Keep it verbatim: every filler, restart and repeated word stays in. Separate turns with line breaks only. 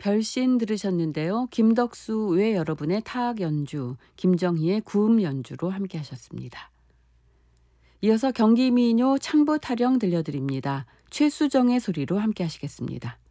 별신 들으셨는데요. 김덕수 외 여러분의 타악 연주, 김정희의 구음 연주로 함께 하셨습니다. 이어서 경기민요 창부 타령 들려드립니다. 최수정의 소리로 함께 하시겠습니다.